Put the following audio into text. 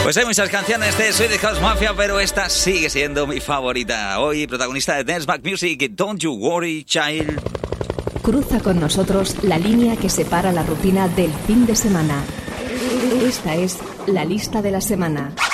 Pues hay muchas canciones de Swedish House Mafia, pero esta sigue siendo mi favorita. Hoy protagonista de Dance Back Music, Don't You Worry Child. Cruza con nosotros la línea que separa la rutina del fin de semana. Esta es la lista de la semana.